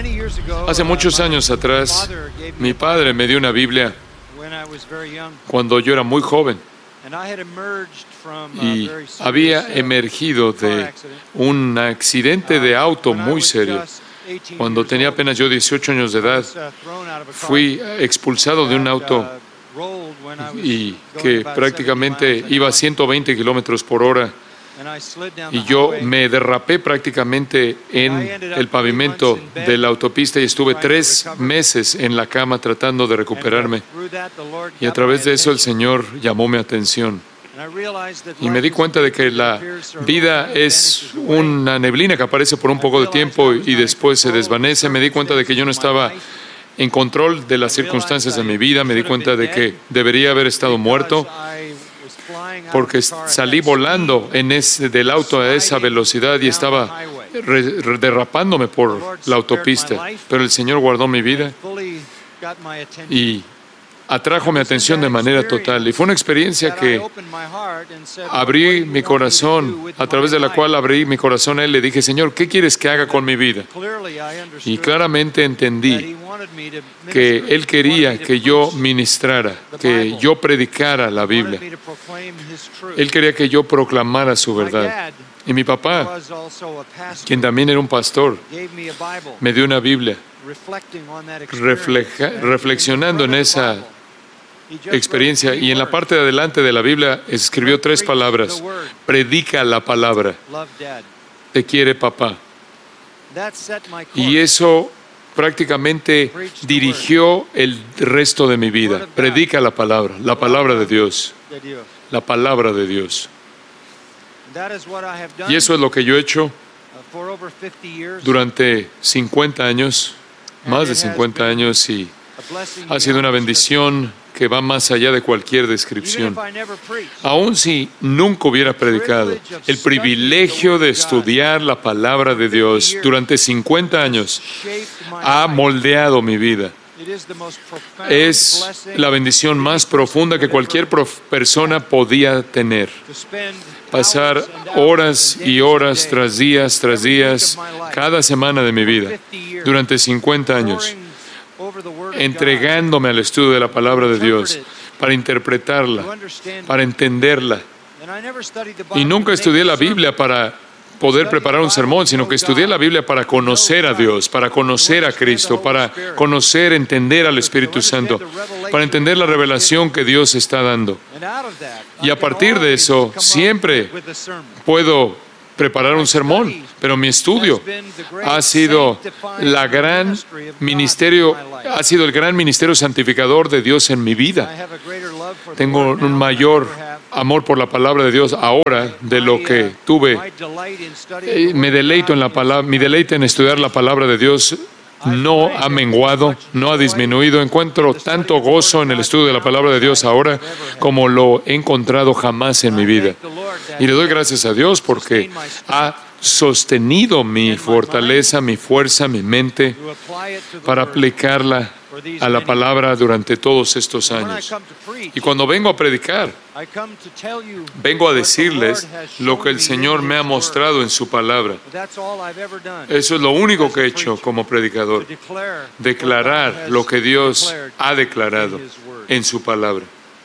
Hace muchos años atrás, mi padre me dio una Biblia cuando yo era muy joven y había emergido de un accidente de auto muy serio. Cuando tenía apenas yo 18 años de edad, fui expulsado de un auto y que prácticamente iba a 120 kilómetros por hora. Y yo me derrapé prácticamente en el pavimento de la autopista y estuve 3 meses en la cama tratando de recuperarme. Y a través de eso el Señor llamó mi atención. Y me di cuenta de que la vida es una neblina que aparece por un poco de tiempo y después se desvanece. Me di cuenta de que yo no estaba en control de las circunstancias de mi vida. Me di cuenta de que debería haber estado muerto, porque salí volando del auto a esa velocidad y estaba derrapándome por la autopista. Pero el Señor guardó mi vida y atrajo mi atención de manera total. Y fue una experiencia que abrí mi corazón, a través de la cual abrí mi corazón a Él. Le dije: Señor, ¿qué quieres que haga con mi vida? Y claramente entendí que Él quería que yo ministrara, que yo predicara la Biblia. Él quería que yo proclamara su verdad. Y mi papá, quien también era un pastor, me dio una Biblia reflexionando en esa experiencia, y en la parte de adelante de la Biblia escribió 3 palabras: predica la palabra, te quiere papá. Y eso prácticamente dirigió el resto de mi vida. Predica la palabra de Dios, la palabra de Dios. Y eso es lo que yo he hecho durante 50 años, más de 50 años, y ha sido una bendición que va más allá de cualquier descripción. Aun si nunca hubiera predicado, el privilegio de estudiar la palabra de Dios durante 50 años ha moldeado mi vida. Es la bendición más profunda que cualquier persona podía tener. Pasar horas y horas tras días, cada semana de mi vida, durante 50 años, entregándome al estudio de la palabra de Dios, para interpretarla, para entenderla. Y nunca estudié la Biblia para poder preparar un sermón, sino que estudié la Biblia para conocer a Dios, para conocer a Cristo, para conocer, entender al Espíritu Santo, para entender la revelación que Dios está dando. Y a partir de eso, siempre puedo preparar un sermón, pero mi estudio ha sido el gran ministerio santificador de Dios en mi vida. Tengo un mayor amor por la palabra de Dios ahora de lo que tuve. Me deleito en la palabra, mi deleite en estudiar la palabra de Dios no ha menguado, no ha disminuido. Encuentro tanto gozo en el estudio de la palabra de Dios ahora como lo he encontrado jamás en mi vida. Y le doy gracias a Dios porque ha sostenido mi fortaleza, mi fuerza, mi mente para aplicarla a la palabra durante todos estos años. Y cuando vengo a predicar, vengo a decirles lo que el Señor me ha mostrado en su palabra. Eso es lo único que he hecho como predicador: declarar lo que Dios ha declarado en su palabra.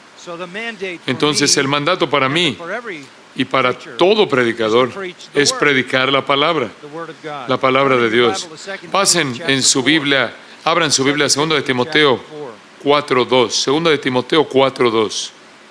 Entonces el mandato para mí y para todo predicador es predicar la palabra de Dios. Pasen en su Biblia, abran su Biblia a 2 de Timoteo 4:2. 2 de Timoteo 4:2.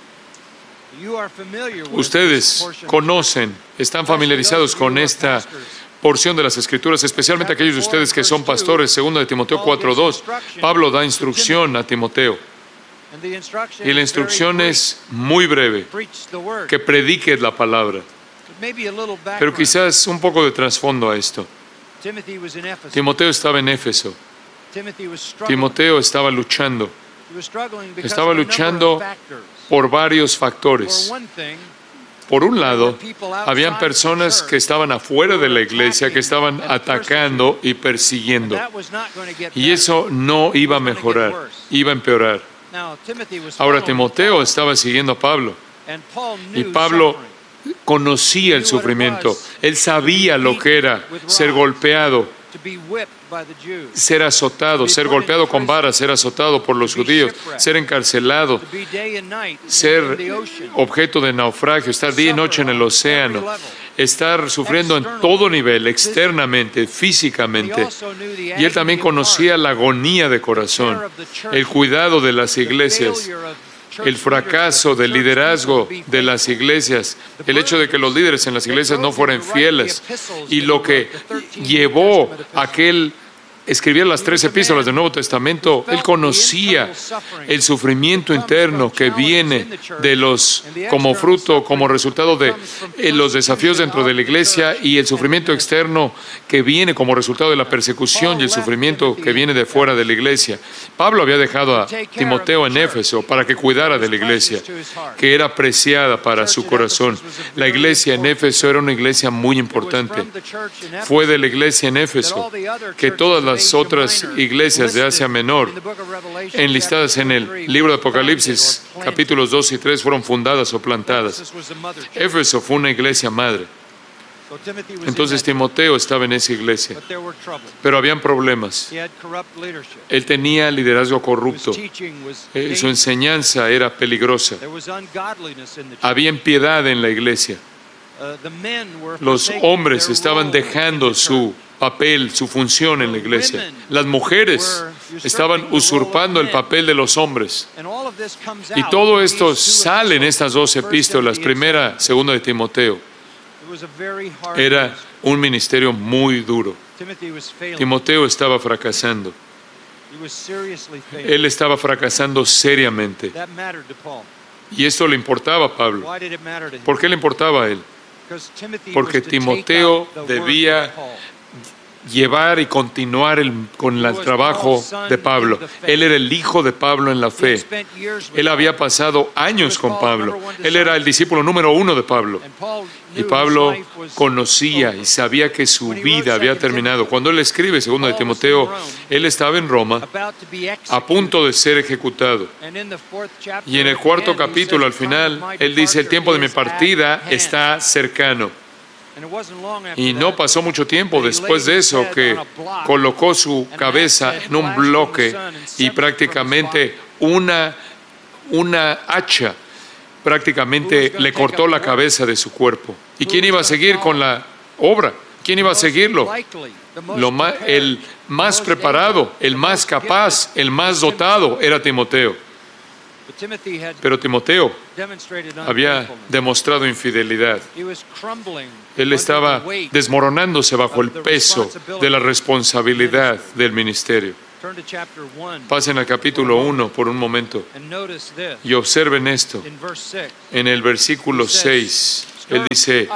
Ustedes conocen, están familiarizados con esta porción de las Escrituras, especialmente aquellos de ustedes que son pastores. 2 de Timoteo 4:2. Pablo da instrucción a Timoteo. Y la instrucción es muy breve: que prediques la palabra. Pero quizás un poco de trasfondo a esto. Timoteo estaba en Éfeso. Timoteo estaba luchando. Estaba luchando por varios factores. Por un lado, habían personas que estaban afuera de la iglesia, que estaban atacando y persiguiendo. Y eso no iba a mejorar, iba a empeorar. Ahora, Timoteo estaba siguiendo a Pablo. Y Pablo conocía el sufrimiento. Él sabía lo que era ser golpeado ser azotado, ser golpeado con varas, ser azotado por los judíos, ser encarcelado, ser objeto de naufragio, estar día y noche en el océano, estar sufriendo en todo nivel, externamente, físicamente. Y él también conocía la agonía de corazón, el cuidado de las iglesias, el fracaso del liderazgo de las iglesias, el hecho de que los líderes en las iglesias no fueran fieles, y lo que llevó a que él escribiera las 3 epístolas del Nuevo Testamento. Él conocía el sufrimiento interno que viene de como fruto, como resultado de los desafíos dentro de la iglesia, y el sufrimiento externo que viene como resultado de la persecución y el sufrimiento que viene de fuera de la iglesia. Pablo había dejado a Timoteo en Éfeso para que cuidara de la iglesia, que era preciada para su corazón. La iglesia en Éfeso era una iglesia muy importante. Fue de la iglesia en Éfeso que todas las otras iglesias de Asia Menor, enlistadas en el libro de Apocalipsis, capítulos 2 y 3, fueron fundadas o plantadas. Éfeso fue una iglesia madre. Entonces Timoteo estaba en esa iglesia, pero habían problemas. Él tenía liderazgo corrupto. Su enseñanza era peligrosa. Había impiedad en la iglesia. Los hombres estaban dejando su papel, su función en la iglesia. Las mujeres estaban usurpando el papel de los hombres. Y todo esto sale en estas 2 epístolas, primera, segunda de Timoteo. Era un ministerio muy duro. Timoteo estaba fracasando. Él estaba fracasando seriamente. Y esto le importaba a Pablo. ¿Por qué le importaba a él? Porque Timoteo debía llevar y continuar con el trabajo de Pablo. Él era el hijo de Pablo en la fe. Él había pasado años con Pablo. Él era el discípulo número 1 de Pablo. Y Pablo conocía y sabía que su vida había terminado. Cuando él escribe 2 de Timoteo, él estaba en Roma a punto de ser ejecutado. Y en el 4º capítulo, al final, él dice: el tiempo de mi partida está cercano. Y no pasó mucho tiempo después de eso que colocó su cabeza en un bloque y prácticamente una hacha prácticamente le cortó la cabeza de su cuerpo. ¿Y quién iba a seguir con la obra? ¿Quién iba a seguirlo? El más preparado, el más capaz, el más dotado era Timoteo. Pero Timoteo había demostrado infidelidad. Él estaba desmoronándose bajo el peso de la responsabilidad del ministerio. Pasen al capítulo 1 por un momento y observen esto. En el versículo 6, él dice: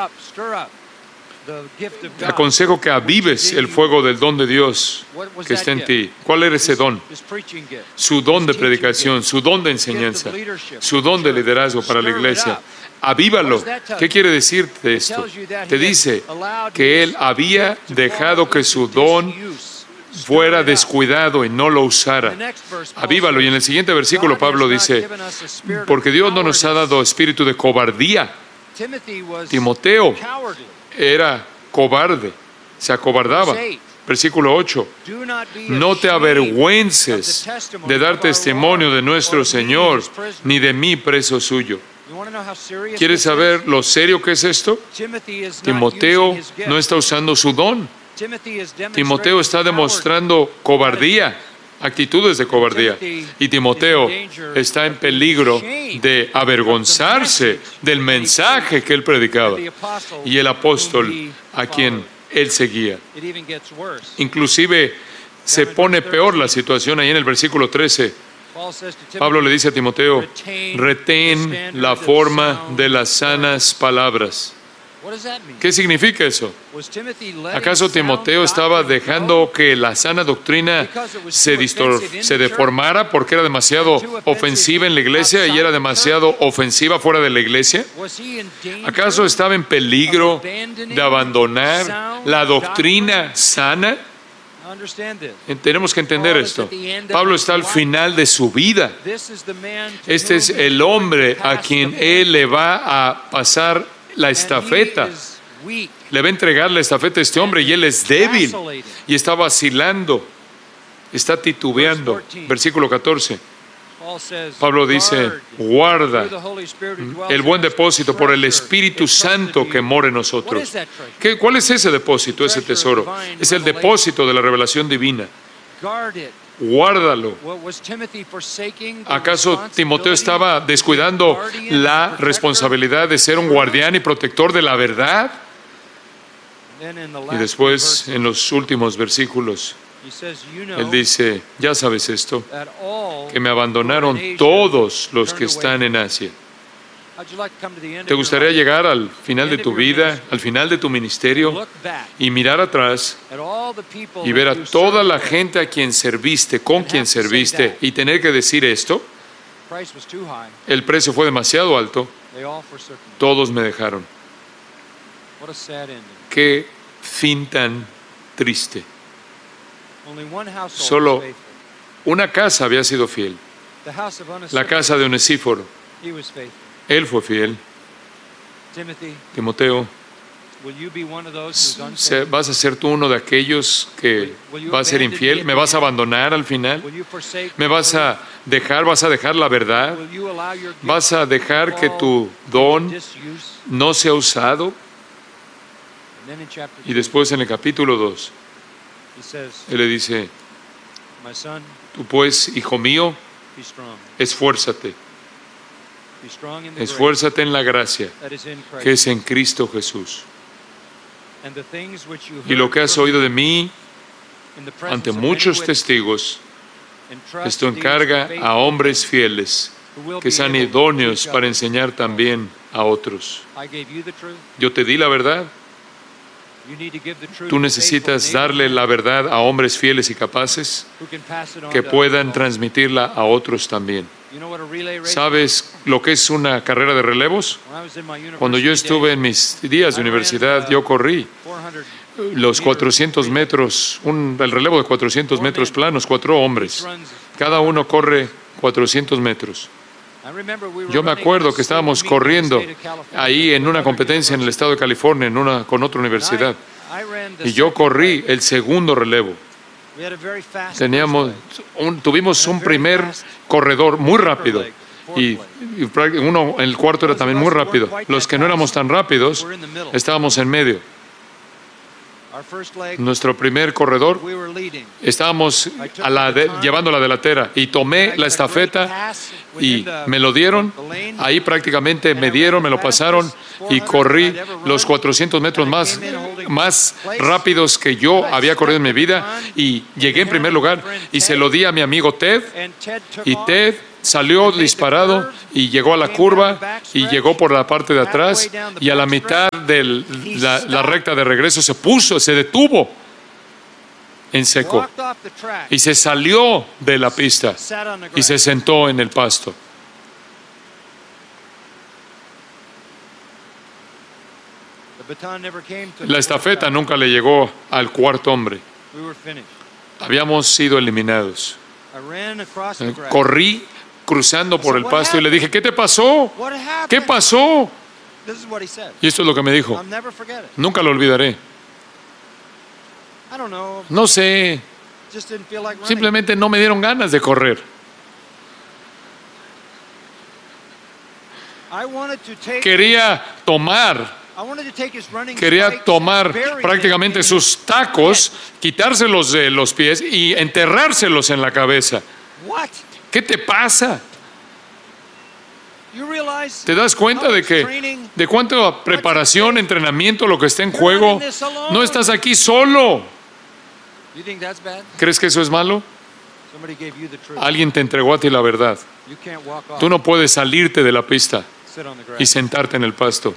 te aconsejo que avives el fuego del don de Dios que está en ti. ¿Cuál era ese don? Su don de predicación, su don de enseñanza, su don de liderazgo para la iglesia. Avívalo. ¿Qué quiere decirte esto? Te dice que él había dejado que su don fuera descuidado y no lo usara. Avívalo. Y en el siguiente versículo Pablo dice: porque Dios no nos ha dado espíritu de cobardía. Timoteo era cobarde, se acobardaba. Versículo 8: no te avergüences de dar testimonio de nuestro Señor, ni de mí preso suyo. ¿Quieres saber lo serio que es esto? Timoteo no está usando su don. Timoteo está demostrando cobardía, actitudes de cobardía. Y Timoteo está en peligro de avergonzarse del mensaje que él predicaba y el apóstol a quien él seguía. Inclusive se pone peor la situación ahí en el versículo 13. Pablo le dice a Timoteo: retén la forma de las sanas palabras. ¿Qué significa eso? ¿Acaso Timoteo estaba dejando que la sana doctrina se deformara porque era demasiado ofensiva en la iglesia y era demasiado ofensiva fuera de la iglesia? ¿Acaso estaba en peligro de abandonar la doctrina sana? Tenemos que entender esto. Pablo está al final de su vida. Este es el hombre a quien él le va a pasar la estafeta. Le va a entregar la estafeta a este hombre y él es débil y está vacilando, está titubeando. Versículo 14. Pablo dice, guarda el buen depósito por el Espíritu Santo que mora en nosotros. ¿Cuál es ese depósito, ese tesoro? Es el depósito de la revelación divina. Guárdalo. ¿Acaso Timoteo estaba descuidando la responsabilidad de ser un guardián y protector de la verdad? Y después, en los últimos versículos, él dice, ya sabes esto, que me abandonaron todos los que están en Asia. ¿Te gustaría llegar al final de tu vida, al final de tu ministerio, y mirar atrás y ver a toda la gente a quien serviste, con quien serviste, y tener que decir esto? El precio fue demasiado alto, todos me dejaron. Qué fin tan triste. Solo una casa había sido fiel, la casa de Onesíforo. Él fue fiel. Timoteo, ¿vas a ser tú uno de aquellos que va a ser infiel? ¿Me vas a abandonar al final? ¿Me vas a dejar la verdad? ¿Vas a dejar que tu don no sea usado? Y después en el capítulo 2, él le dice, tú pues, hijo mío, esfuérzate. Esfuérzate en la gracia que es en Cristo Jesús. Y lo que has oído de mí ante muchos testigos, esto encarga a hombres fieles que sean idóneos para enseñar también a otros. Yo te di la verdad. Tú necesitas darle la verdad a hombres fieles y capaces que puedan transmitirla a otros también. ¿Sabes lo que es una carrera de relevos? Cuando yo estuve en mis días de universidad, yo corrí los 400 metros, el relevo de 400 metros planos, 4 hombres. Cada uno corre 400 metros. Yo me acuerdo que estábamos corriendo ahí en una competencia en el estado de California, con otra universidad. Y yo corrí el segundo relevo. Tuvimos un primer corredor muy rápido y el cuarto era también muy rápido. Los que no éramos tan rápidos estábamos en medio. Nuestro primer corredor, estábamos llevando la delantera y tomé la estafeta y me lo dieron. Ahí prácticamente me lo pasaron y corrí los 400 metros más rápidos que yo había corrido en mi vida y llegué en primer lugar y se lo di a mi amigo Ted y Ted salió disparado y llegó a la curva y llegó por la parte de atrás y a la mitad de la recta de regreso se detuvo en seco y se salió de la pista y se sentó en el pasto. La estafeta nunca le llegó al cuarto hombre. Habíamos sido eliminados. Corrí cruzando por el pasto y le dije, ¿qué te pasó? ¿Qué pasó? Y esto es lo que me dijo. Nunca lo olvidaré. No sé, simplemente no me dieron ganas de correr. Quería tomar prácticamente sus tacos, quitárselos de los pies y enterrárselos en la cabeza. ¿Qué te pasa? ¿Te das cuenta de cuánta preparación, entrenamiento, lo que está en juego? No estás aquí solo. ¿Crees que eso es malo? Alguien te entregó a ti la verdad. Tú no puedes salirte de la pista y sentarte en el pasto.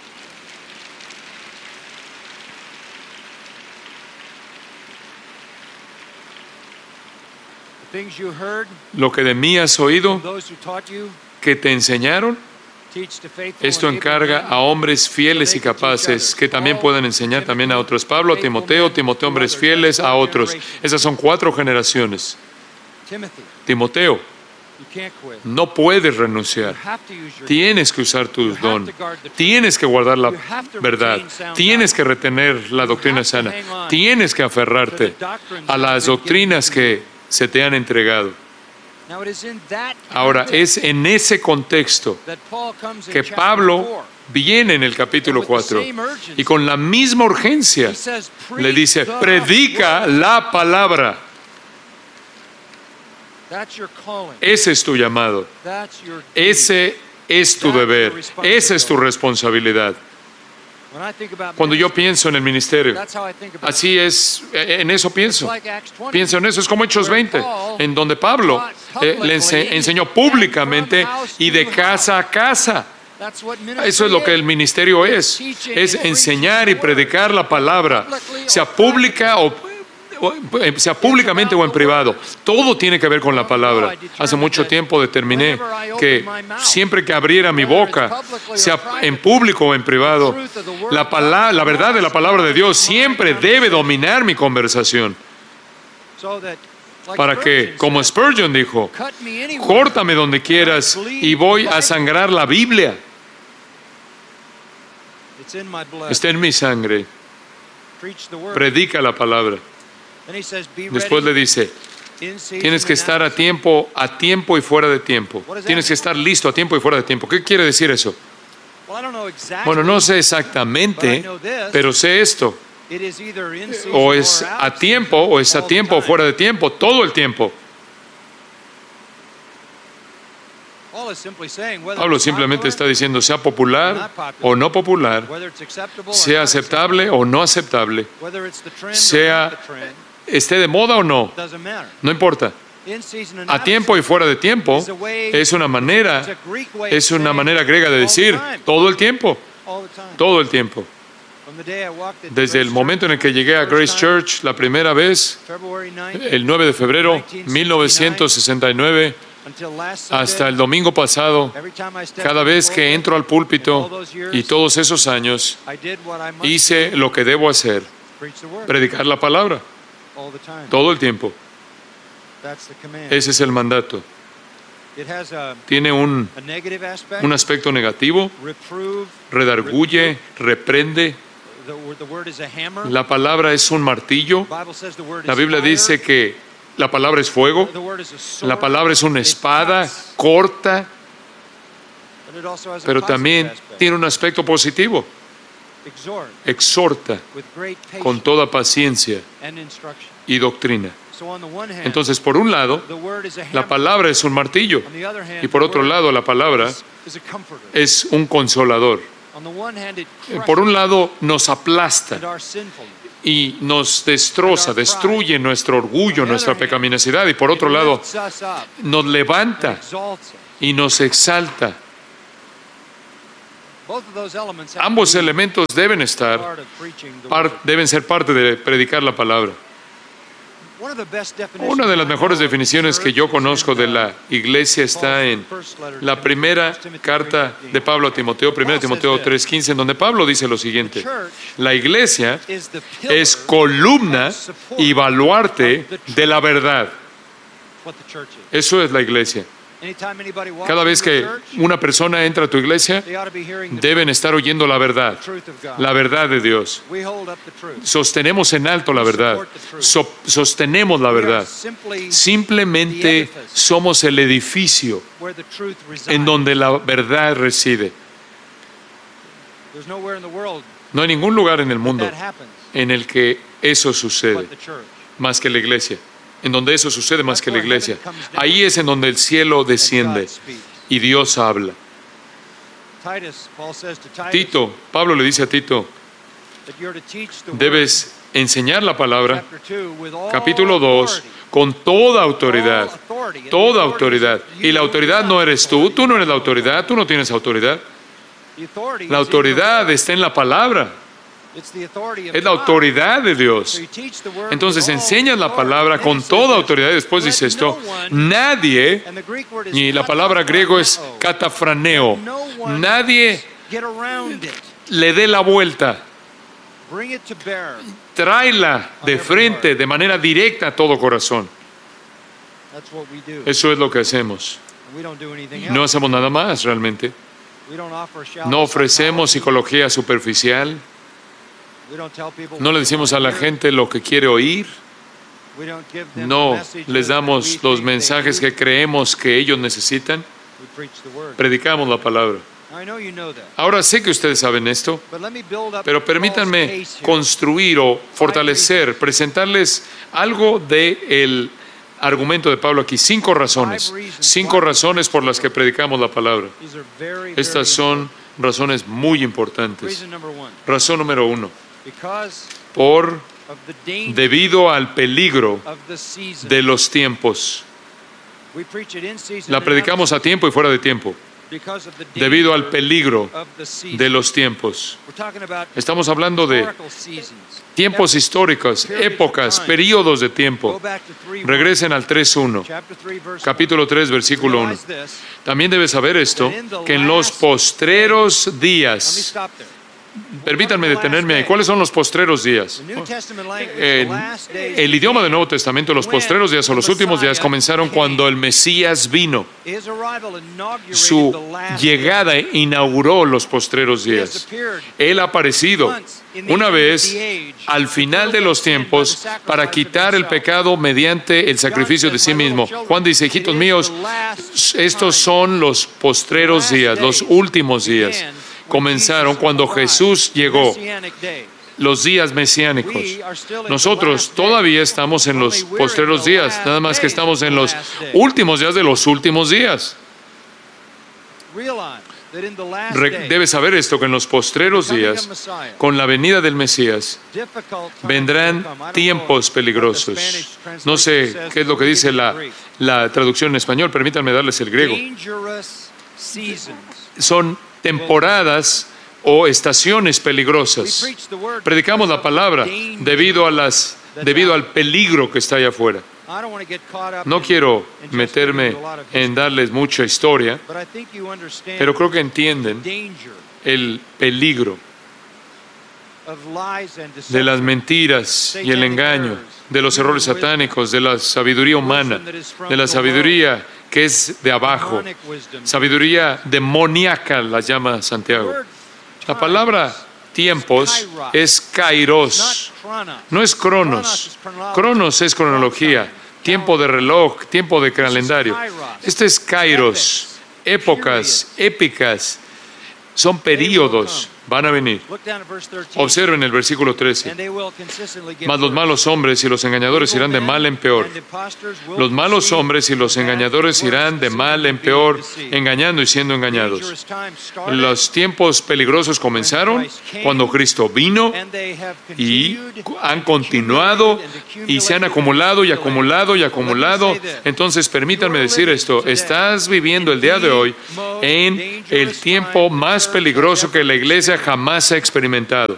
Lo que de mí has oído, que te enseñaron, esto encarga a hombres fieles y capaces que también pueden enseñar también a otros. Pablo a Timoteo, hombres fieles a otros. Esas son 4 generaciones. Timoteo, No puedes renunciar. Tienes que usar tu don. Tienes que guardar la verdad. Tienes que retener la doctrina sana. Tienes que aferrarte a las doctrinas que se te han entregado. Ahora, es en ese contexto que Pablo viene en el capítulo 4 y con la misma urgencia le dice, predica la palabra. Ese es tu llamado. Ese es tu deber. Esa es tu responsabilidad. Cuando yo pienso en el ministerio, así es, en eso pienso. Pienso en eso, es como Hechos 20, en donde Pablo le enseñó públicamente y de casa a casa. Eso es lo que el ministerio es enseñar y predicar la palabra, sea públicamente o en privado. Todo tiene que ver con la palabra. Hace mucho tiempo determiné que siempre que abriera mi boca, sea en público o en privado, la verdad de la palabra de Dios siempre debe dominar mi conversación. Para que, como Spurgeon dijo, córtame donde quieras y voy a sangrar la Biblia. Está en mi sangre. Predica la palabra. Después le dice, tienes que estar a tiempo y fuera de tiempo. Tienes que estar listo a tiempo y fuera de tiempo. ¿Qué quiere decir eso? Bueno, no sé exactamente, pero sé esto. O es a tiempo o fuera de tiempo, todo el tiempo. Pablo simplemente está diciendo, sea popular o no popular, sea aceptable o no aceptable, esté de moda o no, no importa. A tiempo y fuera de tiempo es una manera griega de decir todo el tiempo, todo el tiempo. Desde el momento en el que llegué a Grace Church la primera vez, el 9 de febrero de 1969, hasta el domingo pasado, cada vez que entro al púlpito y todos esos años, hice lo que debo hacer, predicar la palabra, todo el tiempo. Ese es el mandato. Tiene un aspecto negativo, redarguye, reprende. La palabra es un martillo. La Biblia dice que la palabra es fuego. La palabra es una espada corta, pero también tiene un aspecto positivo. Exhorta con toda paciencia y doctrina. Entonces, por un lado, la palabra es un martillo, y por otro lado, la palabra es un consolador. Por un lado, nos aplasta y nos destroza, destruye nuestro orgullo, nuestra pecaminosidad, y por otro lado, nos levanta y nos exalta. Ambos elementos deben ser parte de predicar la palabra. Una de las mejores definiciones que yo conozco de la iglesia está en la primera carta de Pablo a Timoteo, 1 Timoteo 3:15, en donde Pablo dice lo siguiente: la iglesia es columna y baluarte de la verdad. Eso es la iglesia. Cada vez que una persona entra a tu iglesia, deben estar oyendo la verdad de Dios. Sostenemos en alto la verdad, sostenemos la verdad. Simplemente somos el edificio en donde la verdad reside. No hay ningún lugar en el mundo en el que eso sucede más que la iglesia. En donde eso sucede más que la iglesia. Ahí es en donde el cielo desciende y Dios habla. Tito, Pablo le dice a Tito, debes enseñar la palabra, capítulo 2, con toda autoridad. Toda autoridad. Y la autoridad no eres tú no eres la autoridad, tú no tienes autoridad. La autoridad está en la palabra. Es la autoridad de Dios. Entonces enseñas la palabra con toda autoridad. Y después dice esto: nadie, y la palabra griego es katafraneo, nadie le dé la vuelta. Tráela de frente, de manera directa a todo corazón. Eso es lo que hacemos. No hacemos nada más realmente. No ofrecemos psicología superficial. No le decimos a la gente lo que quiere oír. No les damos los mensajes que creemos que ellos necesitan. Predicamos la palabra. Ahora sé que ustedes saben esto, pero permítanme construir o fortalecer, presentarles algo del argumento de Pablo aquí. 5 razones. 5 razones por las que predicamos la palabra. Estas son razones muy importantes. Razón número 1. Debido al peligro de los tiempos. La predicamos a tiempo y fuera de tiempo. Debido al peligro de los tiempos. Estamos hablando de tiempos históricos, épocas, periodos de tiempo. Regresen al 3:1, capítulo 3, versículo 1. También debes saber esto, que en los postreros días. Permítanme detenerme ahí. ¿Cuáles son los postreros días? El idioma del Nuevo Testamento, los postreros días o los últimos días comenzaron cuando el Mesías vino. Su llegada inauguró los postreros días. Él ha aparecido una vez al final de los tiempos para quitar el pecado mediante el sacrificio de sí mismo. Juan dice, hijitos míos, estos son los postreros días, los últimos días. Comenzaron cuando Jesús llegó, los días mesiánicos. Nosotros todavía estamos en los postreros días, nada más que estamos en los últimos días de los últimos días. Debes saber esto, que en los postreros días, con la venida del Mesías, vendrán tiempos peligrosos. No sé qué es lo que dice la traducción en español, permítanme darles el griego. Son temporadas o estaciones peligrosas. Predicamos la palabra debido al peligro que está allá afuera. No quiero meterme en darles mucha historia, pero creo que entienden el peligro de las mentiras y el engaño, de los errores satánicos, de la sabiduría humana, de la sabiduría que es de abajo, sabiduría demoníaca, la llama Santiago. La palabra tiempos es kairos, no es cronos. Cronos es cronología, tiempo de reloj, tiempo de calendario. Este es kairos, épocas, épicas, son períodos. Van a venir. Observen el versículo 13. Mas los malos hombres y los engañadores irán de mal en peor. Los malos hombres y los engañadores irán de mal en peor, engañando y siendo engañados. Los tiempos peligrosos comenzaron cuando Cristo vino y han continuado y se han acumulado y acumulado y acumulado. Entonces, permítanme decir esto. Estás viviendo el día de hoy en el tiempo más peligroso que la iglesia jamás ha experimentado.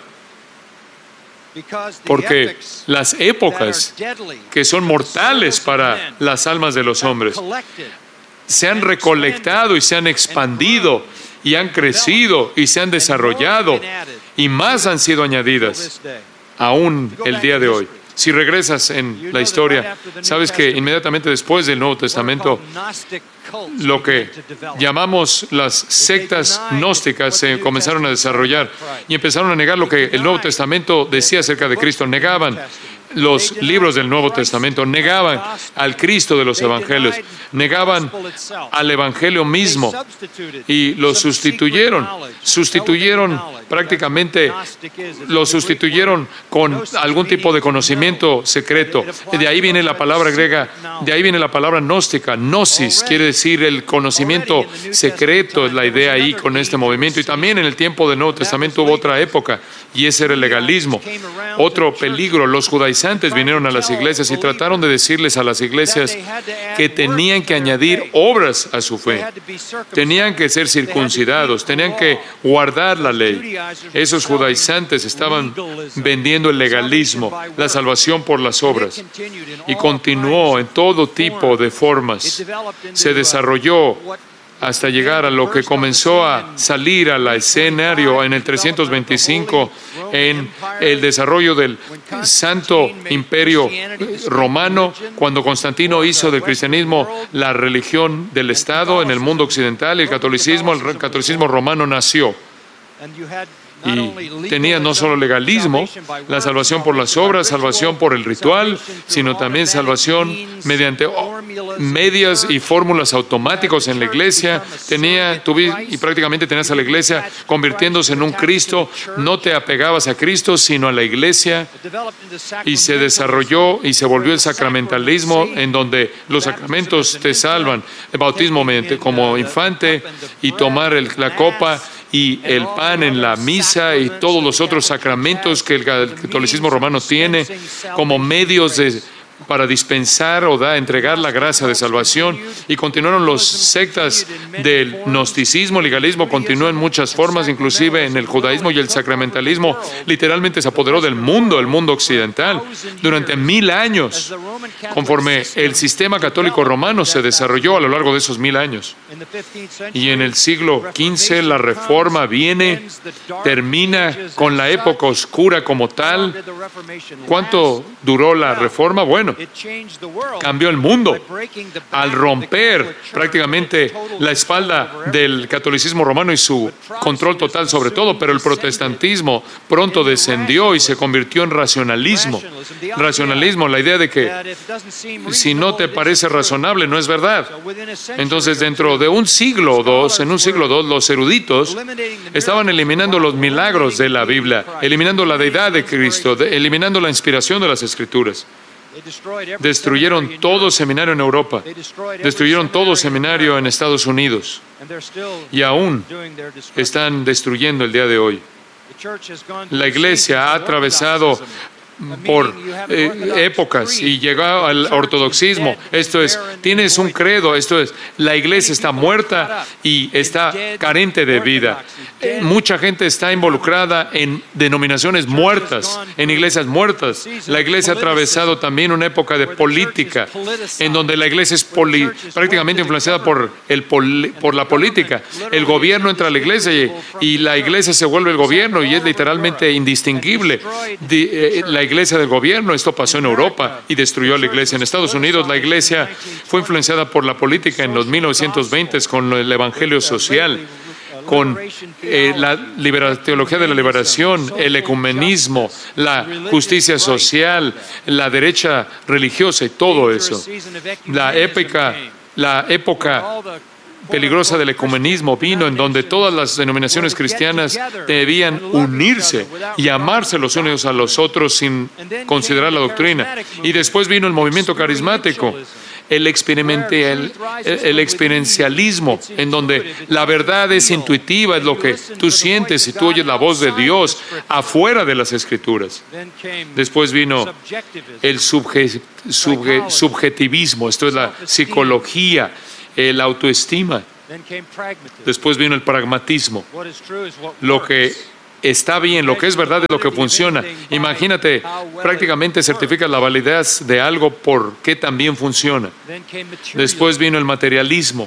Porque las épocas que son mortales para las almas de los hombres se han recolectado y se han expandido y han crecido y se han desarrollado y más han sido añadidas aún el día de hoy. Si regresas en la historia, sabes que inmediatamente después del Nuevo Testamento, lo que llamamos las sectas gnósticas se comenzaron a desarrollar y empezaron a negar lo que el Nuevo Testamento decía acerca de Cristo. Negaban los libros del Nuevo Testamento, negaban al Cristo de los Evangelios, negaban al Evangelio mismo y lo sustituyeron prácticamente, lo sustituyeron con algún tipo de conocimiento secreto. De ahí viene la palabra griega, de ahí viene la palabra gnóstica. Gnosis quiere decir el conocimiento secreto, es la idea ahí con este movimiento. Y también en el tiempo del Nuevo Testamento hubo otra época y ese era el legalismo. Otro peligro, los judaizantes vinieron a las iglesias y trataron de decirles a las iglesias que tenían que añadir obras a su fe, tenían que ser circuncidados, tenían que guardar la ley. Esos judaizantes estaban vendiendo el legalismo, la salvación por las obras, y continuó en todo tipo de formas. Se desarrolló hasta llegar a lo que comenzó a salir al escenario en el 325 en el desarrollo del Santo Imperio Romano, cuando Constantino hizo del cristianismo la religión del Estado en el mundo occidental. El catolicismo romano nació. Y tenía no solo legalismo, la salvación por las obras, salvación por el ritual, sino también salvación mediante medias y fórmulas automáticos en la iglesia. Y prácticamente tenías a la iglesia convirtiéndose en un Cristo. No te apegabas a Cristo, sino a la iglesia. Y se desarrolló y se volvió el sacramentalismo, en donde los sacramentos te salvan. El bautismo como infante y tomar la copa y el pan en la misa y todos los otros sacramentos que el catolicismo romano tiene como medios para dispensar o entregar la gracia de salvación. Y continuaron los sectas del gnosticismo, legalismo, continuó en muchas formas, inclusive en el judaísmo, y el sacramentalismo literalmente se apoderó del mundo, el mundo occidental, durante 1000 años, conforme el sistema católico romano se desarrolló a lo largo de esos 1000 años. Y en el siglo XV la Reforma viene, termina con la época oscura como tal. ¿Cuánto duró la Reforma? Bueno, cambió el mundo al romper prácticamente la espalda del catolicismo romano y su control total sobre todo, pero el protestantismo pronto descendió y se convirtió en racionalismo. Racionalismo, la idea de que si no te parece razonable, no es verdad. Entonces, dentro de un siglo o dos, los eruditos estaban eliminando los milagros de la Biblia, eliminando la deidad de Cristo, eliminando la inspiración de las Escrituras. Destruyeron todo seminario en Europa, destruyeron todo seminario en Estados Unidos, y aún están destruyendo el día de hoy. La iglesia ha atravesado por épocas y llegó al ortodoxismo. Esto es, tienes un credo, esto es, la iglesia está muerta y está carente de vida. Mucha gente está involucrada en denominaciones muertas, en iglesias muertas. La iglesia ha atravesado también una época de política, en donde la iglesia es prácticamente influenciada por la política. El gobierno entra a la iglesia y la iglesia se vuelve el gobierno, y es literalmente indistinguible. La iglesia del gobierno, esto pasó en Europa y destruyó a la iglesia. En Estados Unidos la iglesia fue influenciada por la política en los 1920s con el evangelio social, con la teología de la liberación, el ecumenismo, la justicia social, la derecha religiosa y todo eso. La época peligrosa del ecumenismo vino, en donde todas las denominaciones cristianas debían unirse y amarse los unos a los otros sin considerar la doctrina. Y después vino el movimiento carismático, el experiencialismo, en donde la verdad es intuitiva, es lo que tú sientes y tú oyes la voz de Dios afuera de las Escrituras. Después vino el subjetivismo, esto es la psicología, la autoestima. Después vino el pragmatismo. Lo que está bien, lo que es verdad es lo que funciona. Imagínate, prácticamente certificas la validez de algo porque también funciona. Después vino el materialismo,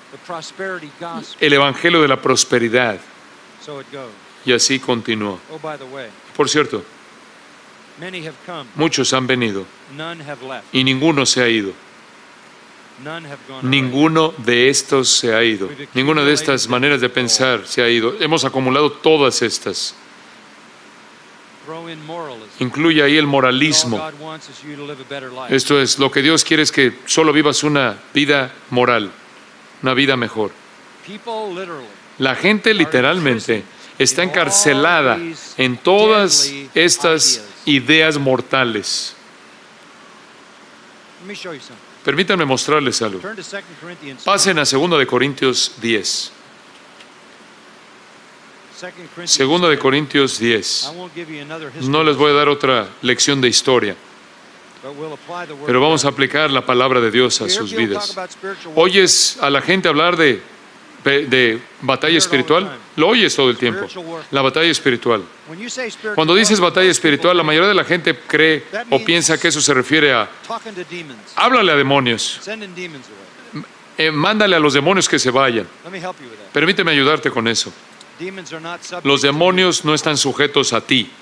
el evangelio de la prosperidad. Y así continuó. Por cierto, muchos han venido y ninguno se ha ido. Ninguno de estos se ha ido. Ninguna de estas maneras de pensar se ha ido. Hemos acumulado todas estas. Incluye ahí el moralismo. Esto es, lo que Dios quiere es que solo vivas una vida moral, una vida mejor. La gente literalmente está encarcelada en todas estas ideas mortales. Permítanme mostrarles algo. Pasen a 2 Corintios 10. 2 Corintios 10. No les voy a dar otra lección de historia, pero vamos a aplicar la palabra de Dios a sus vidas. ¿Oyes a la gente hablar de batalla espiritual? Lo oyes todo el tiempo. La batalla espiritual. Cuando dices batalla espiritual, la mayoría de la gente cree o piensa que eso se refiere a háblale a demonios, mándale a los demonios que se vayan. Permíteme ayudarte con eso. Los demonios no están sujetos a ti.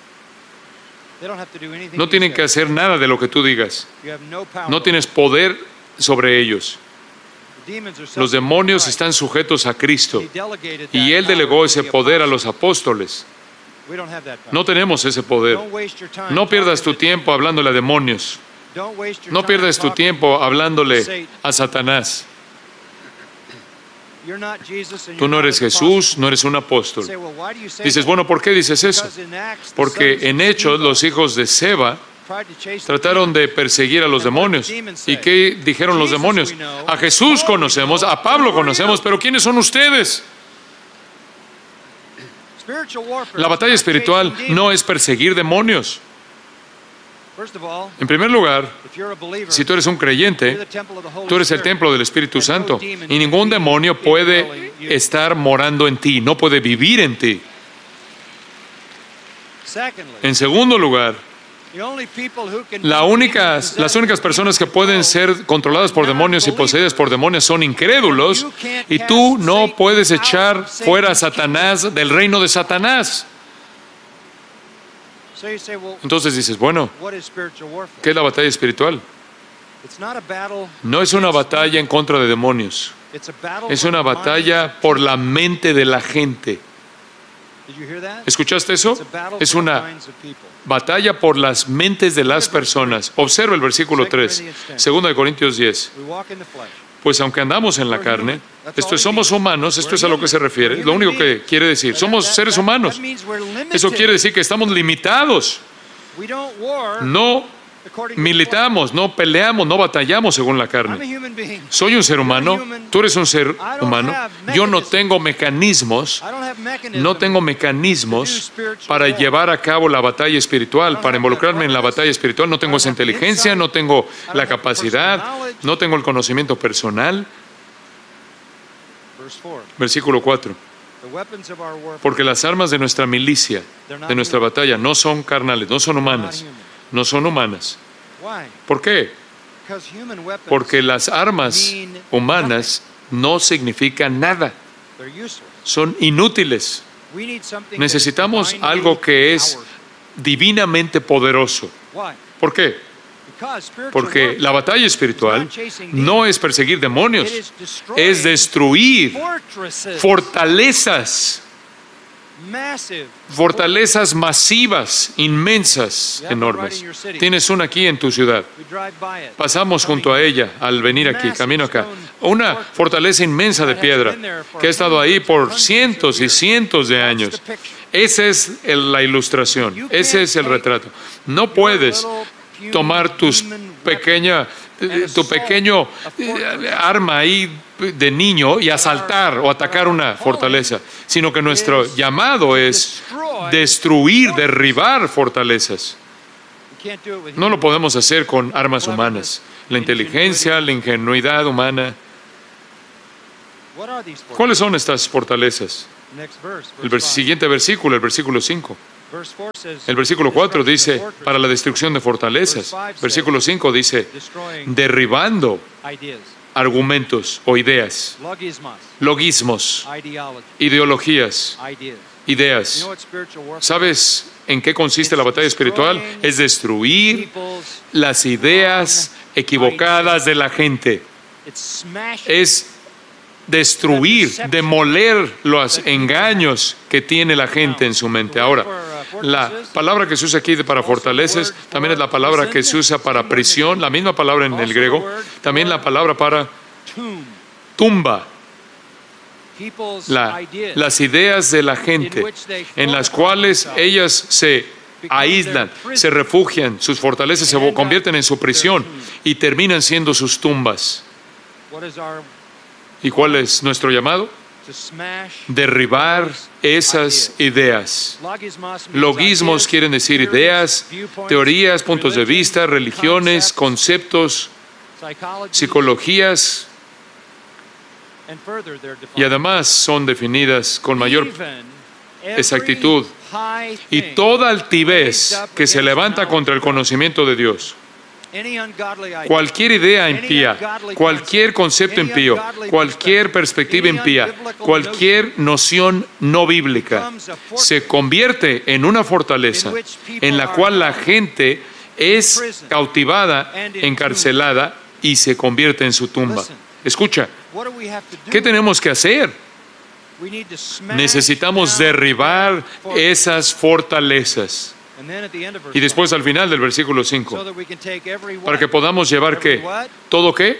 No tienen que hacer nada de lo que tú digas. No tienes poder sobre ellos. Los demonios están sujetos a Cristo y Él delegó ese poder a los apóstoles. No tenemos ese poder. No pierdas tu tiempo hablándole a demonios. No pierdas tu tiempo hablándole a Satanás. Tú no eres Jesús, no eres un apóstol. Dices, bueno, ¿por qué dices eso? Porque en Hechos los hijos de Seba trataron de perseguir a los demonios. ¿Y qué dijeron los demonios? A Jesús conocemos, a Pablo conocemos, pero ¿quiénes son ustedes? La batalla espiritual no es perseguir demonios. En primer lugar, si tú eres un creyente, tú eres el templo del Espíritu Santo y ningún demonio puede estar morando en ti, no puede vivir en ti. En segundo lugar, las únicas personas que pueden ser controladas por demonios y poseídas por demonios son incrédulos, y tú no puedes echar fuera a Satanás del reino de Satanás. Entonces dices, bueno, ¿qué es la batalla espiritual? No es una batalla en contra de demonios. Es una batalla por la mente de la gente. ¿Escuchaste eso? Es una batalla por las mentes de las personas. Observa el versículo 3, 2 Corintios 10. Pues aunque andamos en la carne, somos humanos, esto es a lo que se refiere, lo único que quiere decir, somos seres humanos. Eso quiere decir que estamos limitados. No militamos, no peleamos, no batallamos según la carne. Soy un ser humano, tú eres un ser humano. Yo no tengo mecanismos para llevar a cabo la batalla espiritual, para involucrarme en la batalla espiritual. No tengo esa inteligencia, no tengo la capacidad, no tengo el conocimiento personal. Versículo 4. Porque las armas de nuestra milicia, de nuestra batalla, no son carnales, no son humanas. No son humanas. ¿Por qué? Porque las armas humanas no significan nada. Son inútiles. Necesitamos algo que es divinamente poderoso. ¿Por qué? Porque la batalla espiritual no es perseguir demonios, es destruir fortalezas. Fortalezas masivas, inmensas, enormes. Tienes una aquí en tu ciudad. Pasamos junto a ella al venir aquí, camino acá. Una fortaleza inmensa de piedra que ha estado ahí por cientos y cientos de años. Esa es la ilustración, ese es el retrato. No puedes tomar tu pequeño arma ahí de niño y asaltar o atacar una fortaleza, sino que nuestro llamado es destruir, derribar fortalezas. No lo podemos hacer con armas humanas, la inteligencia, la ingenuidad humana. ¿Cuáles son estas fortalezas? El siguiente versículo, el versículo 5. El versículo 4 dice, para la destrucción de fortalezas. Versículo 5 dice, derribando argumentos o ideas, logismos, ideologías, ideas. ¿Sabes en qué consiste la batalla espiritual? Es destruir las ideas equivocadas de la gente. Es destruir, demoler los engaños que tiene la gente en su mente. Ahora, la palabra que se usa aquí para fortalezas también es la palabra que se usa para prisión, la misma palabra en el griego, también la palabra para tumba. Las ideas de la gente en las cuales ellas se aíslan, se refugian, sus fortalezas se convierten en su prisión y terminan siendo sus tumbas. ¿Y cuál es nuestro llamado? Derribar esas ideas. Logismos quieren decir ideas, teorías, puntos de vista, religiones, conceptos, psicologías, y además son definidas con mayor exactitud. Y toda altivez que se levanta contra el conocimiento de Dios Cualquier idea impía, cualquier concepto impío, cualquier perspectiva impía, cualquier noción no bíblica se convierte en una fortaleza en la cual la gente es cautivada, encarcelada y se convierte en su tumba. Escucha, ¿qué tenemos que hacer? Necesitamos derribar esas fortalezas. Y después al final del versículo 5, para que podamos llevar ¿qué? ¿Todo qué?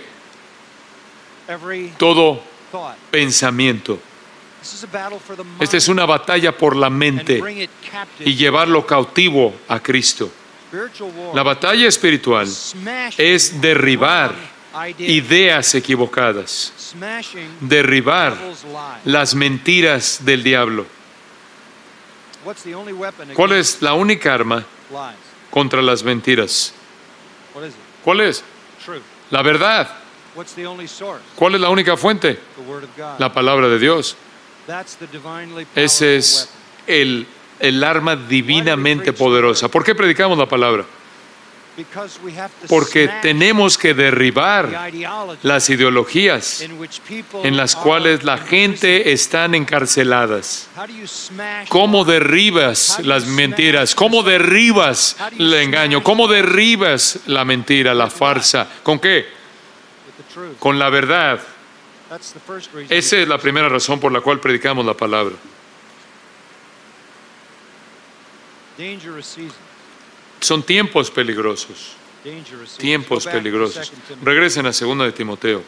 Todo pensamiento. Esta es una batalla por la mente y llevarlo cautivo a Cristo. La batalla espiritual es derribar ideas equivocadas, derribar las mentiras del diablo. ¿Cuál es la única arma contra las mentiras? ¿Cuál es? La verdad. ¿Cuál es la única fuente? La palabra de Dios. Ese es el arma divinamente poderosa. ¿Por qué predicamos la palabra? Porque tenemos que derribar las ideologías en las cuales la gente está encarceladas. ¿Cómo derribas las mentiras? ¿Cómo derribas el engaño? ¿Cómo derribas la mentira, la farsa? ¿Con qué? Con la verdad. Esa es la primera razón por la cual predicamos la palabra. Son tiempos peligrosos. Tiempos peligrosos. Regresen a 2 de Timoteo.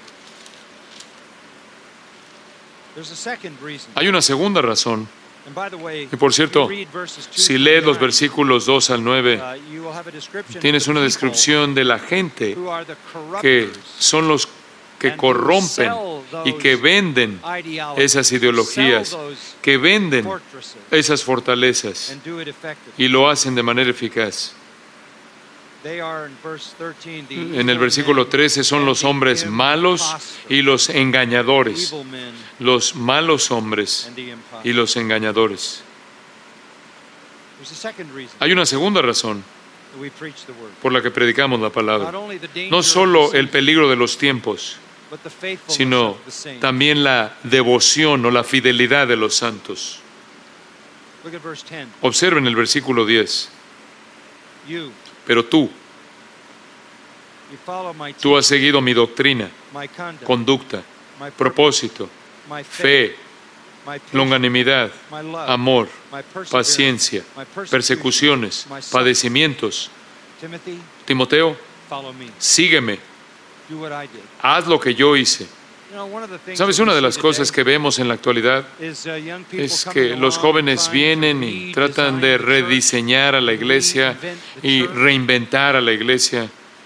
Hay una segunda razón. Y por cierto, si lees los versículos 2 al 9, tienes una descripción de la gente que son los que corrompen y que venden esas ideologías, que venden esas fortalezas y lo hacen de manera eficaz. En el versículo 13 son los hombres malos y los engañadores, los malos hombres y los engañadores. Hay una segunda razón por la que predicamos la palabra. No solo el peligro de los tiempos, sino también la devoción o la fidelidad de los santos. Observen el versículo 10. Pero tú has seguido mi doctrina, conducta, propósito, fe, longanimidad, amor, paciencia, persecuciones, padecimientos. Timoteo, sígueme, haz lo que yo hice. ¿Sabes? Una de las cosas que vemos en la actualidad es que los jóvenes vienen y tratan de rediseñar a la iglesia y reinventar a la iglesia.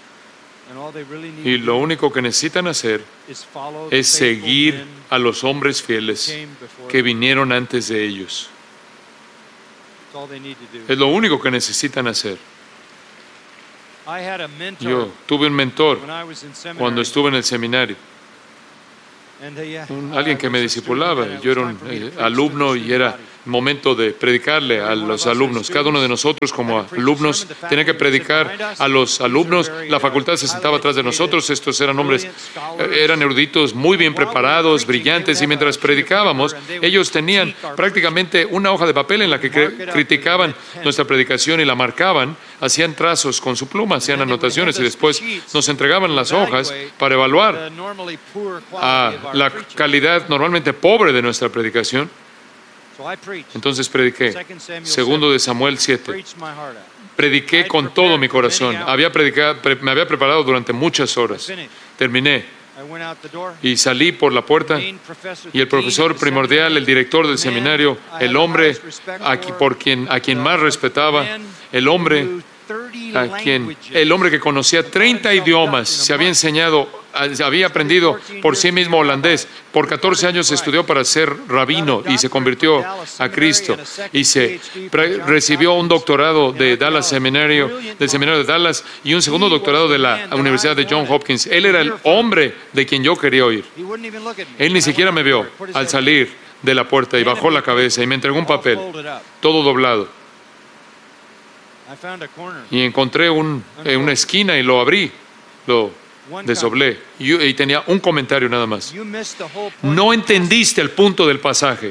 Y lo único que necesitan hacer es seguir a los hombres fieles que vinieron antes de ellos. Es lo único que necesitan hacer. Yo tuve un mentor cuando estuve en el seminario. Alguien que me discipulaba. Yo era un alumno y era momento de predicarle a los alumnos. Cada uno de nosotros como alumnos tenía que predicar a los alumnos. La facultad se sentaba atrás de nosotros. Estos eran hombres, eran eruditos muy bien preparados, brillantes, y mientras predicábamos, ellos tenían prácticamente una hoja de papel en la que criticaban nuestra predicación y la marcaban, hacían trazos con su pluma, hacían anotaciones y después nos entregaban las hojas para evaluar a la calidad normalmente pobre de nuestra predicación. Entonces prediqué. 2 de Samuel 7. Prediqué con todo mi corazón. Me había preparado durante muchas horas. Terminé y salí por la puerta y el profesor primordial, el director del seminario, el hombre a quien más respetaba, el hombre que conocía 30 idiomas, se había aprendido por sí mismo holandés. Por 14 años estudió para ser rabino y se convirtió a Cristo. Y recibió un doctorado del seminario de Dallas y un segundo doctorado de la Universidad de Johns Hopkins. Él era el hombre de quien yo quería oír. Él ni siquiera me vio al salir de la puerta y bajó la cabeza y me entregó un papel, todo doblado. y encontré una esquina y lo abrí, lo desdoblé y tenía un comentario nada más. No entendiste el punto del pasaje.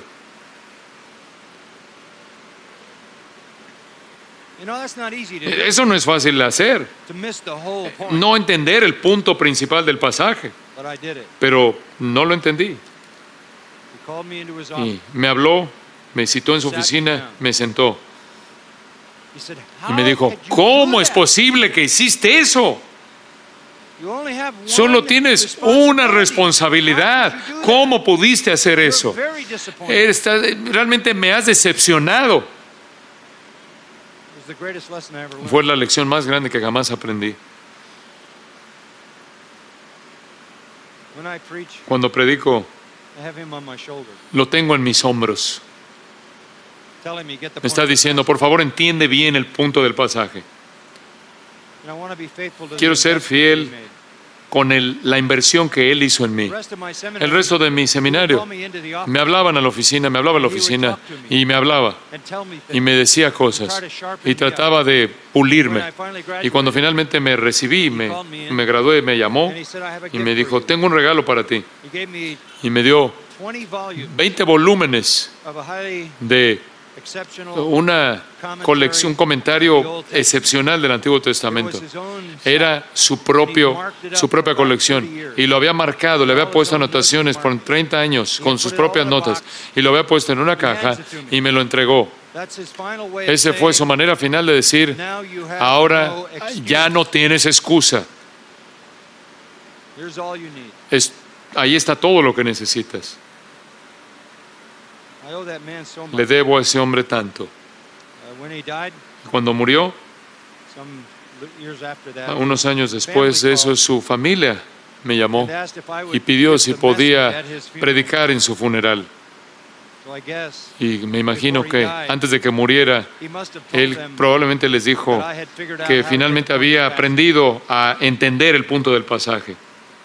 Eso no es fácil de hacer, no entender el punto principal del pasaje, pero no lo entendí. Y me habló, me citó en su oficina, me sentó y me dijo, ¿cómo es posible que hiciste eso? Solo tienes una responsabilidad. ¿Cómo pudiste hacer eso? Realmente me has decepcionado. Fue la lección más grande que jamás aprendí. Cuando predico, lo tengo en mis hombros. Me está diciendo, por favor, entiende bien el punto del pasaje. Quiero ser fiel con la inversión que Él hizo en mí. El resto de mi seminario me hablaban a la oficina, me hablaba a la oficina y me hablaba y me decía cosas y trataba de pulirme. Y cuando finalmente me recibí, me gradué, me llamó y me dijo, tengo un regalo para ti. Y me dio 20 volúmenes de una colección, un comentario excepcional del Antiguo Testamento. Era su propia colección y lo había marcado, le había puesto anotaciones por 30 años con sus propias notas y lo había puesto en una caja y me lo entregó. Esa fue su manera final de decir, ahora ya no tienes excusa. Ahí está todo lo que necesitas. Le debo a ese hombre tanto. Cuando murió, unos años después de eso, su familia me llamó y pidió si podía predicar en su funeral. Y me imagino que antes de que muriera, él probablemente les dijo que finalmente había aprendido a entender el punto del pasaje.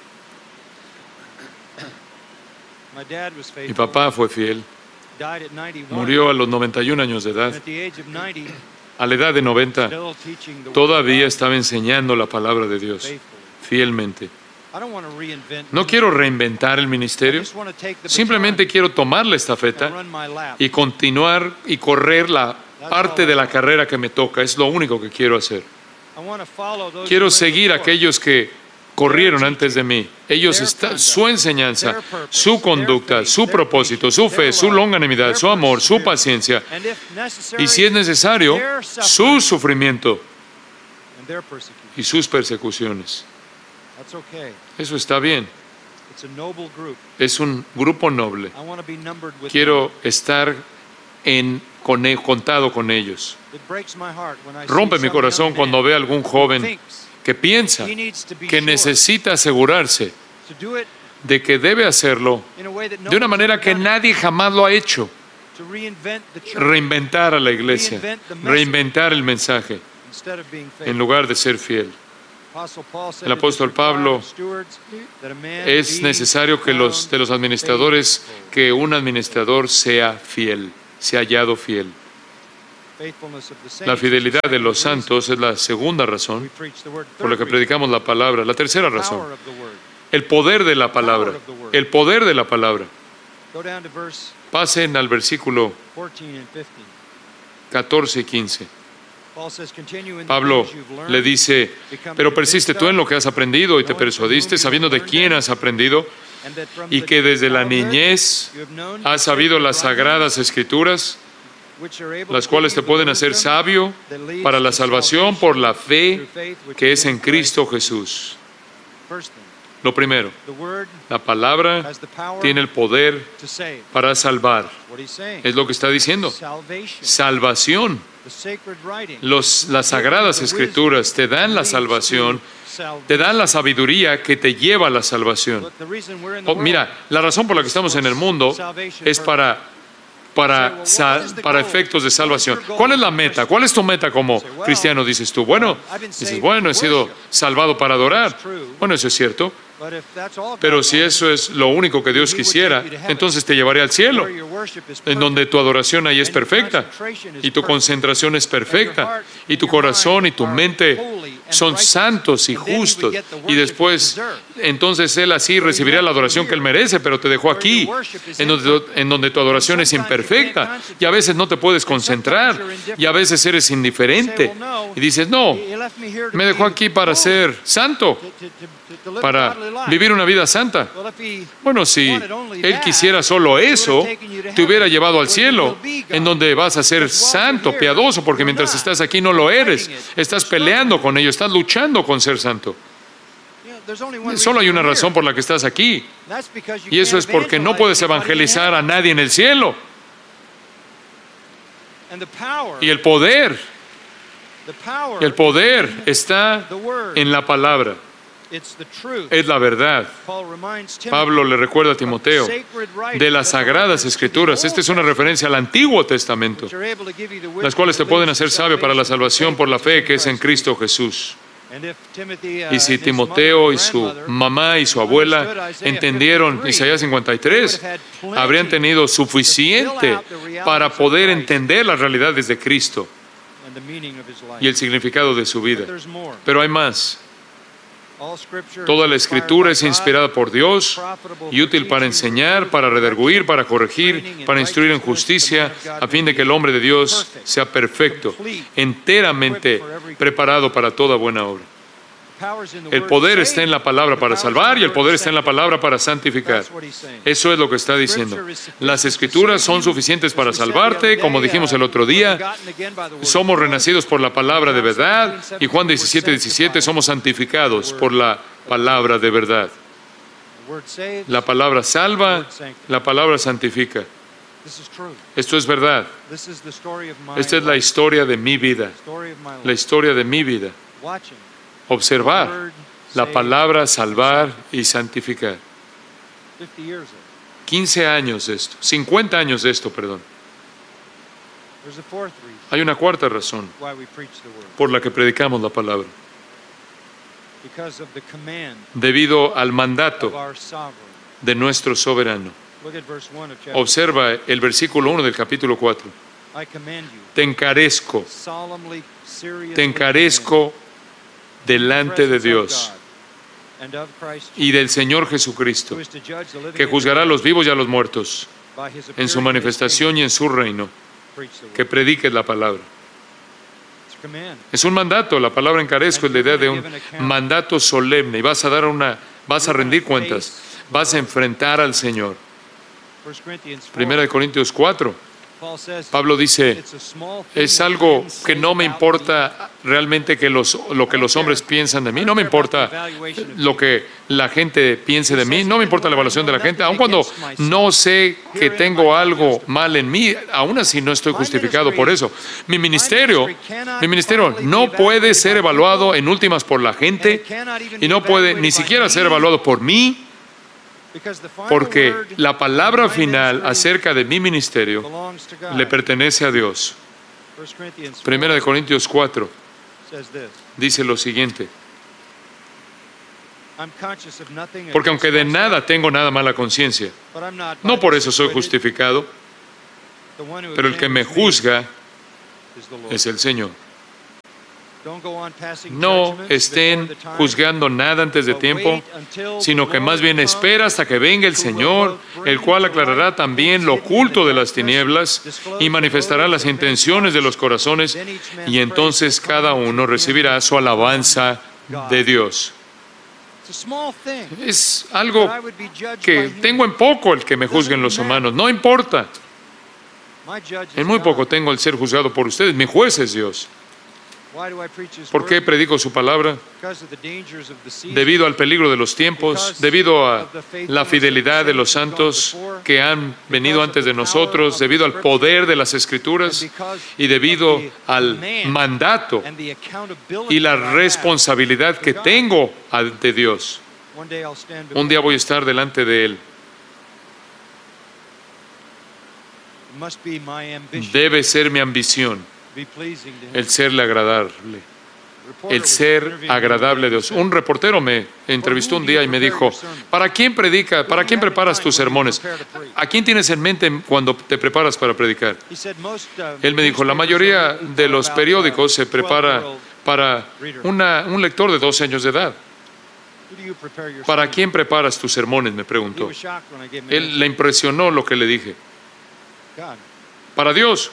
Mi papá fue fiel. Murió a los 91 años de edad. A la edad de 90, todavía estaba enseñando la palabra de Dios fielmente. No quiero reinventar el ministerio, simplemente quiero tomar la estafeta y continuar y correr la parte de la carrera que me toca. Es lo único que quiero hacer. Quiero seguir a aquellos que corrieron antes de mí. Su enseñanza, su conducta, su propósito, su fe, su longanimidad, su amor, su paciencia y, si es necesario, su sufrimiento y sus persecuciones. Eso está bien. Es un grupo noble. Quiero estar contado con ellos. Rompe mi corazón cuando veo a algún joven que piensa que necesita asegurarse de que debe hacerlo de una manera que nadie jamás lo ha hecho. Reinventar a la iglesia, reinventar el mensaje, en lugar de ser fiel. El apóstol Pablo, es necesario que de los administradores, que un administrador sea fiel, sea hallado fiel. La fidelidad de los santos es la segunda razón por la que predicamos la palabra. La tercera razón, el poder de la palabra. El poder de la palabra. Pasen al versículo 14 y 15. Pablo le dice, pero persiste tú en lo que has aprendido y te persuadiste, sabiendo de quién has aprendido y que desde la niñez has sabido las sagradas escrituras, las cuales te pueden hacer sabio para la salvación por la fe que es en Cristo Jesús. Lo primero, la palabra tiene el poder para salvar. Es lo que está diciendo. Salvación. Las sagradas escrituras te dan la salvación, te dan la sabiduría que te lleva a la salvación. Mira, la razón por la que estamos en el mundo es para para efectos de salvación. ¿Cuál es la meta? ¿Cuál es tu meta como cristiano? Dices tú, bueno, he sido salvado para adorar. Bueno, eso es cierto. Pero si eso es lo único que Dios quisiera, entonces te llevaré al cielo, en donde tu adoración ahí es perfecta, y tu concentración es perfecta, y tu corazón y tu mente son santos y justos, y después, entonces Él así recibirá la adoración que Él merece, pero te dejó aquí, en donde tu adoración es imperfecta, y a veces no te puedes concentrar, y a veces eres indiferente, y dices, no, me dejó aquí para ser santo, para vivir una vida santa. Bueno, si Él quisiera solo eso, te hubiera llevado al cielo, en donde vas a ser santo, piadoso, porque mientras estás aquí no lo eres. Estás peleando con ello, estás luchando con ser santo. Solo hay una razón por la que estás aquí, y eso es porque no puedes evangelizar a nadie en el cielo. Y el poder está en la palabra. Es la verdad. Pablo le recuerda a Timoteo de las Sagradas Escrituras. Esta es una referencia al Antiguo Testamento, las cuales te pueden hacer sabio para la salvación por la fe que es en Cristo Jesús. Y si Timoteo y su mamá y su abuela entendieron Isaías 53, habrían tenido suficiente para poder entender las realidades de Cristo y el significado de su vida. Pero hay más. Toda la Escritura es inspirada por Dios y útil para enseñar, para redarguir, para corregir, para instruir en justicia, a fin de que el hombre de Dios sea perfecto, enteramente preparado para toda buena obra. El poder está en la palabra para salvar y el poder está en la palabra para santificar. Eso es lo que está diciendo. Las Escrituras son suficientes para salvarte, como dijimos el otro día. Somos renacidos por la palabra de verdad, y Juan 17:17, somos santificados por la palabra de verdad. La palabra salva, la palabra santifica. Esto es verdad. Esta es la historia de mi vida. La historia de mi vida. Observar la palabra, salvar y santificar. 15 años de esto, 50 años de esto, perdón. Hay una cuarta razón por la que predicamos la palabra. Debido al mandato de nuestro soberano. Observa el versículo 1 del capítulo 4. Te encarezco delante de Dios y del Señor Jesucristo, que juzgará a los vivos y a los muertos en su manifestación y en su reino, que prediques la palabra. Es un mandato. La palabra encarezco es la idea de un mandato solemne, y vas a rendir cuentas, vas a enfrentar al Señor. 1 Corintios 4. Pablo dice, es algo que no me importa realmente lo que los hombres piensan de mí, no me importa lo que la gente piense de mí, no me importa la evaluación de la gente, aun cuando no sé que tengo algo mal en mí, aún así no estoy justificado por eso. Mi ministerio no puede ser evaluado en últimas por la gente, y no puede ni siquiera ser evaluado por mí, porque la palabra final acerca de mi ministerio le pertenece a Dios. 1 Corintios 4 dice lo siguiente: porque aunque de nada tengo nada mala conciencia, no por eso soy justificado, pero el que me juzga es el Señor. No estén juzgando nada antes de tiempo, sino que más bien espera hasta que venga el Señor, el cual aclarará también lo oculto de las tinieblas y manifestará las intenciones de los corazones, y entonces cada uno recibirá su alabanza de Dios. Es algo que tengo en poco el que me juzguen los humanos, no importa. En muy poco tengo el ser juzgado por ustedes, mi juez es Dios. ¿Por qué predico su palabra? Debido al peligro de los tiempos, debido a la fidelidad de los santos que han venido antes de nosotros, debido al poder de las Escrituras y debido al mandato y la responsabilidad que tengo ante Dios. Un día voy a estar delante de Él. Debe ser mi ambición el serle agradable, el ser agradable a Dios. Un reportero me entrevistó un día y me dijo, ¿para quién predica? ¿Para quién preparas tus sermones? ¿A quién tienes en mente cuando te preparas para predicar? Él me dijo, la mayoría de los periódicos se prepara para un lector de 12 años de edad. ¿Para quién preparas tus sermones?, me preguntó. Él le impresionó lo que le dije. Para Dios.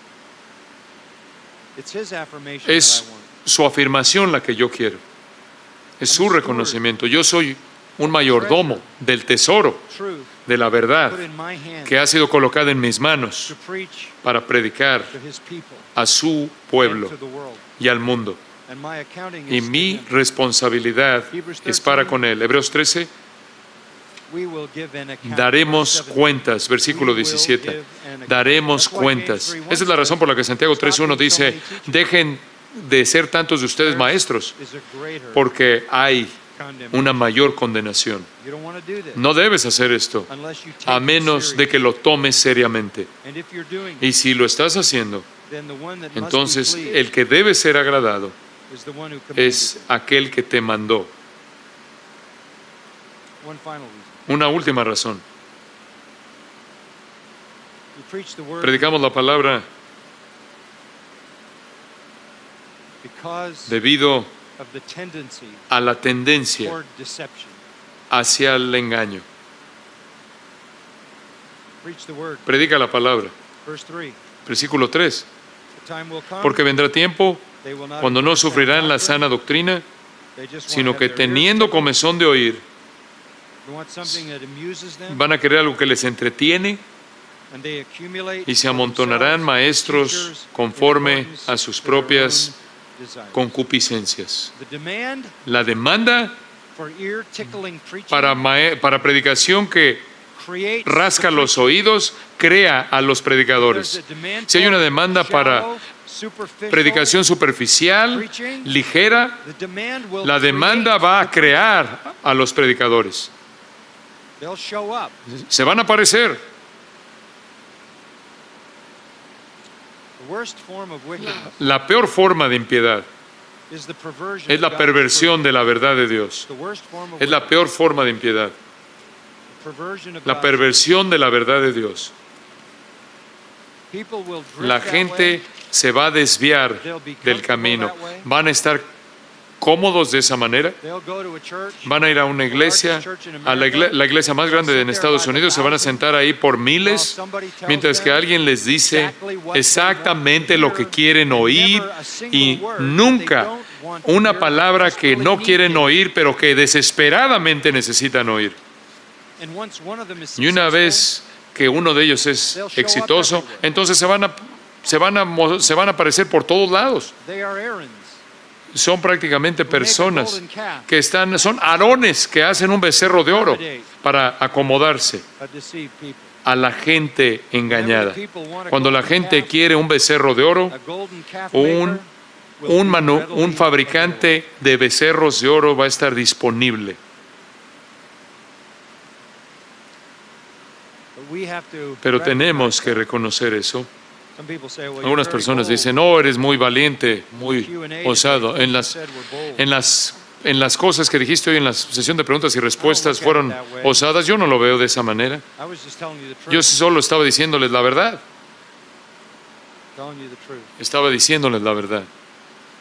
Es su afirmación la que yo quiero. Es su reconocimiento. Yo soy un mayordomo del tesoro de la verdad que ha sido colocada en mis manos para predicar a su pueblo y al mundo. Y mi responsabilidad es para con él. Hebreos 13. Daremos cuentas, versículo 17. Daremos cuentas. Esa es la razón por la que Santiago 3:1 dice, dejen de ser tantos de ustedes maestros, porque hay una mayor condenación. No debes hacer esto, a menos de que lo tomes seriamente. Y si lo estás haciendo, entonces el que debe ser agradado es aquel que te mandó. Una última razón. Predicamos la palabra debido a la tendencia hacia el engaño. Predica la palabra. Versículo 3. Porque vendrá tiempo cuando no sufrirán la sana doctrina, sino que teniendo comezón de oír, van a querer algo que les entretiene y se amontonarán maestros conforme a sus propias concupiscencias. La demanda para predicación que rasca los oídos crea a los predicadores. Si hay una demanda para predicación superficial, ligera, la demanda va a crear a los predicadores. Se van a aparecer. La peor forma de impiedad es la perversión de la verdad de Dios. Es la peor forma de impiedad. La perversión de la verdad de Dios. La gente se va a desviar del camino. Van a estar cómodos de esa manera. Van a ir a una iglesia, a la iglesia más grande en Estados Unidos, se van a sentar ahí por miles, mientras que alguien les dice exactamente lo que quieren oír y nunca una palabra que no quieren oír, pero que desesperadamente necesitan oír. Y una vez que uno de ellos es exitoso, entonces se van a aparecer por todos lados. Son prácticamente personas que son Aarones que hacen un becerro de oro para acomodarse a la gente engañada. Cuando la gente quiere un becerro de oro, un fabricante de becerros de oro va a estar disponible. Pero tenemos que reconocer eso. Algunas personas dicen, no, eres muy valiente, muy osado. En las cosas que dijiste hoy en la sesión de preguntas y respuestas fueron osadas. Yo no lo veo de esa manera. Yo solo estaba diciéndoles la verdad. Estaba diciéndoles la verdad.